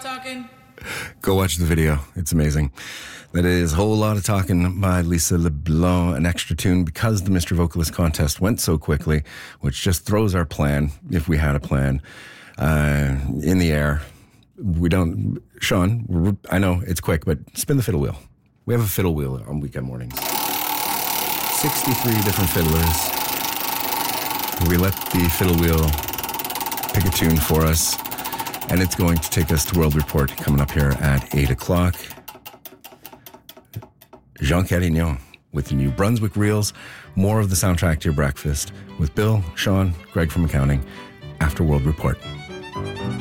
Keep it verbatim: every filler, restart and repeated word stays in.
talking. Go watch the video. It's amazing. That is a whole lot of talking by Lisa LeBlanc, an extra tune because the Mister Vocalist contest went so quickly, which just throws our plan, if we had a plan, uh, in the air. We don't, Sean, we're, I know it's quick, but spin the fiddle wheel. We have a fiddle wheel on weekend mornings. sixty-three different fiddlers. We let the fiddle wheel pick a tune for us, and it's going to take us to World Report coming up here at eight o'clock. Jean Carignan with the New Brunswick Reels. More of the soundtrack to your breakfast with Bill, Sean, Greg from accounting after World Report.